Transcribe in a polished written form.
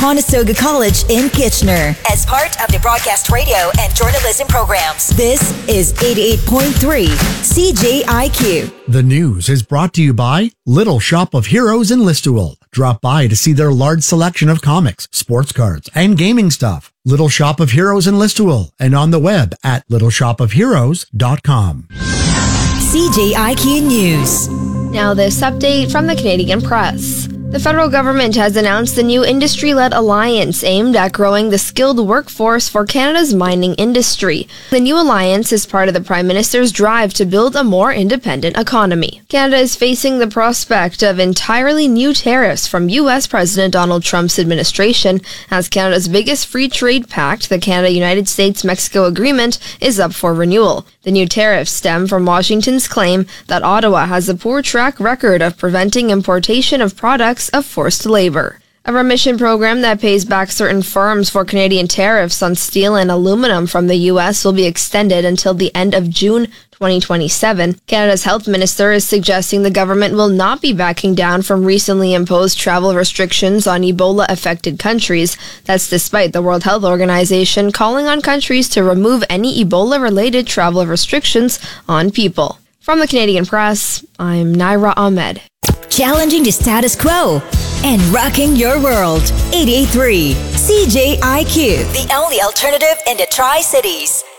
Conestoga College in Kitchener. As part of the broadcast radio and journalism programs, this is 88.3 CJIQ. The news is brought to you by Little Shop of Heroes in Listowel. Drop by to see their large selection of comics, sports cards, and gaming stuff. Little Shop of Heroes in Listowel and on the web at littleshopofheroes.com. CJIQ News. Now this update from the Canadian Press. The federal government has announced a new industry-led alliance aimed at growing the skilled workforce for Canada's mining industry. The new alliance is part of the Prime Minister's drive to build a more independent economy. Canada is facing the prospect of entirely new tariffs from U.S. President Donald Trump's administration as Canada's biggest free trade pact, the Canada-United States-Mexico Agreement, is up for renewal. The new tariffs stem from Washington's claim that Ottawa has a poor track record of preventing importation of products of forced labor. A remission program that pays back certain firms for Canadian tariffs on steel and aluminum from the U.S. will be extended until the end of June 2027. Canada's health minister is suggesting the government will not be backing down from recently imposed travel restrictions on Ebola-affected countries. That's despite the World Health Organization calling on countries to remove any Ebola-related travel restrictions on people. From the Canadian Press, I'm Naira Ahmed. Challenging the status quo and rocking your world. 88.3 CJIQ, the only alternative in the Tri-Cities.